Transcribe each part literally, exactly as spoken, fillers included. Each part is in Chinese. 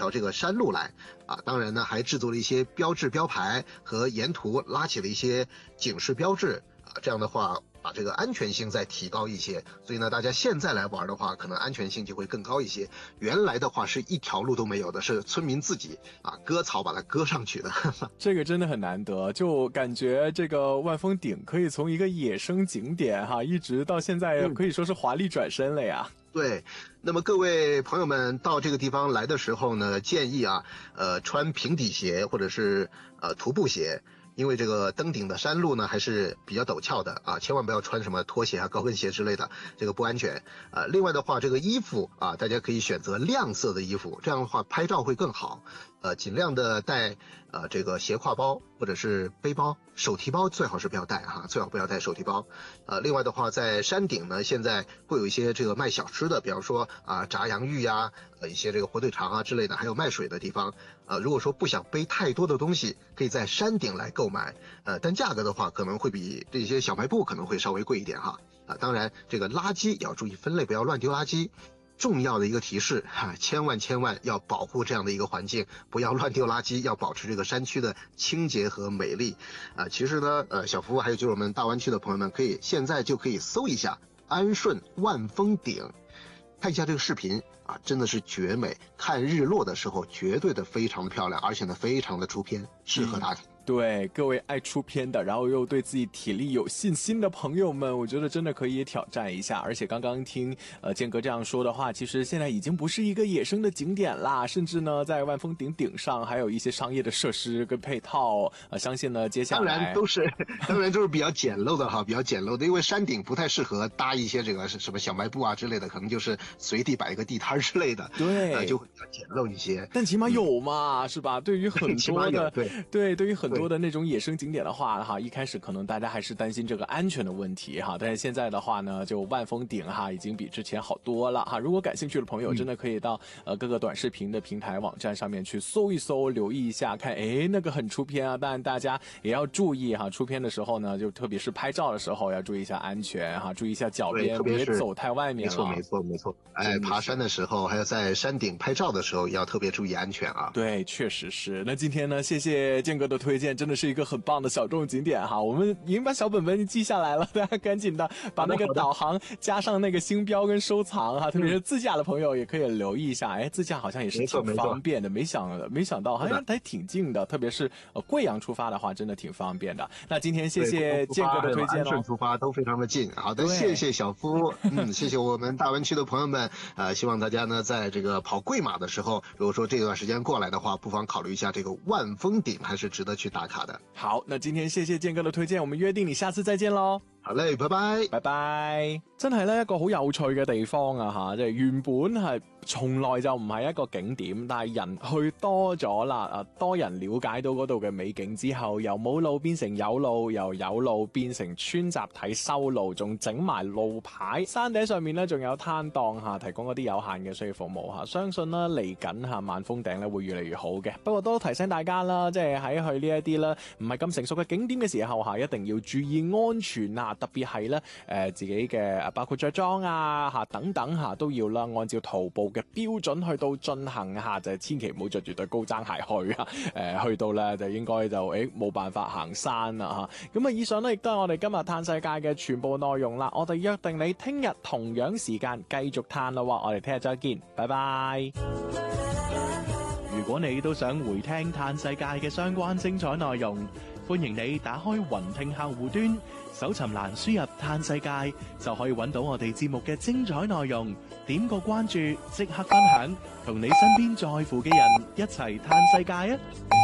条这个山路来啊。当然呢，还制作了一些标志标牌和沿途拉起了一些警示标志啊，这样的话把这个安全性再提高一些。所以呢，大家现在来玩的话，可能安全性就会更高一些。原来的话是一条路都没有的，是村民自己啊割草把它割上去的。 这个真的很难得，就感觉这个万峰顶可以从一个野生景点哈，一直到现在可以说是华丽转身了呀。 嗯对，那么各位朋友们到这个地方来的时候呢，建议啊，呃，穿平底鞋或者是呃徒步鞋，因为这个登顶的山路呢还是比较陡峭的啊，千万不要穿什么拖鞋啊、高跟鞋之类的，这个不安全。呃，另外的话，这个衣服啊，大家可以选择亮色的衣服，这样的话拍照会更好。呃，尽量的带呃这个斜挎包或者是背包，手提包最好是不要带哈，最好不要带手提包。呃，另外的话，在山顶呢，现在会有一些这个卖小吃的，比方说啊、呃、炸洋芋呀，呃一些这个火腿肠啊之类的，还有卖水的地方。呃，如果说不想背太多的东西，可以在山顶来购买。呃，但价格的话可能会比这些小卖部可能会稍微贵一点哈。啊、呃，当然这个垃圾也要注意分类，不要乱丢垃圾。重要的一个提示哈，千万千万要保护这样的一个环境，不要乱丢垃圾，要保持这个山区的清洁和美丽。啊、呃，其实呢，呃，小福还有就是我们大湾区的朋友们，可以现在就可以搜一下安顺万峰顶，看一下这个视频啊，真的是绝美。看日落的时候，绝对的非常的漂亮，而且呢，非常的出片，适合大家。嗯对各位爱出片的，然后又对自己体力有信心的朋友们，我觉得真的可以挑战一下。而且刚刚听呃建哥这样说的话，其实现在已经不是一个野生的景点啦，甚至呢在万峰顶顶上还有一些商业的设施跟配套。呃，相信呢接下来当然都是当然都是比较简陋的哈，比较简陋的，因为山顶不太适合搭一些这个什么小卖部啊之类的，可能就是随地摆一个地摊之类的， 对， 呃，就会比较简陋一些。 但起码有嘛，嗯、是吧？对于很多的对对，对于很多。多的那种野生景点的话哈，一开始可能大家还是担心这个安全的问题哈，但是现在的话呢，就万峰顶哈已经比之前好多了哈。如果感兴趣的朋友，真的可以到呃各个短视频的平台网站上面去搜一搜，留意一下，看哎那个很出片啊，但大家也要注意哈，出片的时候呢，就特别是拍照的时候要注意一下安全哈，注意一下脚边，别走太外面了。 没错没错没错，哎，爬山的时候还有在山顶拍照的时候也要特别注意安全啊。 对，确实是。那今天呢，谢谢建哥的推荐。真的是一个很棒的小众景点哈，我们已经把小本本记下来了，大家赶紧的把那个导航加上那个星标跟收藏哈，特别是自驾的朋友也可以留意一下，哎，自驾好像也是挺方便的，没想没想到好像还挺近的，特别是呃贵阳出发的话，真的挺方便的。那今天谢谢建哥的推荐哦，安顺出发都非常的近。好的，谢谢小夫，嗯，谢谢我们大湾区的朋友们，呃，希望大家呢在这个跑贵马的时候，如果说这段时間過來的話，不妨考慮一下這個萬峰頂，還是值得去打卡的。 好，那今天謝謝建哥的推薦，我們約定你下次再見咯。 好嘞，拜拜， 拜拜。真係咧一個好有趣嘅地方啊吓，即係原本係從來就唔係一個景點，但係人去多咗啦，啊多人了解到嗰度嘅美景之後，由冇路變成有路，由有路變成村集體修路，仲整埋路牌，山頂上面咧仲有攤檔吓，提供嗰啲有限嘅商業服務吓，相信啦嚟緊吓萬峰頂咧會越嚟越好嘅。不過都提醒大家啦，即係喺去呢一啲咧唔係咁成熟嘅景點嘅時候吓，一定要注意安全啊，特別係咧誒自己嘅包括着裝啊嚇等等嚇都要啦，按照徒步嘅標準去到進行嚇，就千祈唔好着住對高踭鞋去啊！誒、呃、去到咧就應該就誒冇辦法行山啦嚇。咁啊，以上咧亦都係我哋今日嘆世界嘅全部內容啦。我哋約定你聽日同樣時間繼續嘆啦喎，我哋聽日再見，拜拜。如果你都想回聽嘆世界嘅相關精彩內容，歡迎你打開雲聽客戶端，搜尋欄輸入嘆世界，就可以揾到我哋節目嘅精彩內容。點個關注，即刻分享，同你身邊在乎嘅人一齊嘆世界啊！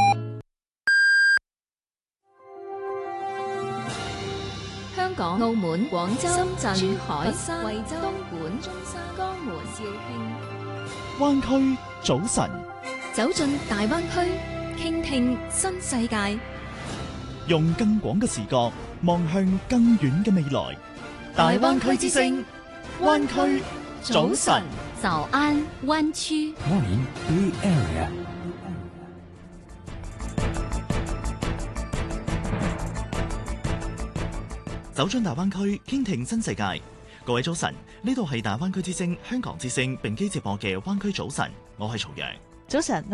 香港、澳門、廣州、深圳、珠海、惠州、東莞、中山、江門、肇慶。 灣區早晨， 走進大灣區，傾聽新世界。 用更廣嘅視角望向更遠嘅未來。大灣區之聲，灣區早晨， 早安灣區。 Morning Bay Area。 走進大灣區，傾聽新世界。各位早晨，呢度係大灣區之聲、香港之聲並機直播嘅灣區早晨，我係曹陽。 早晨。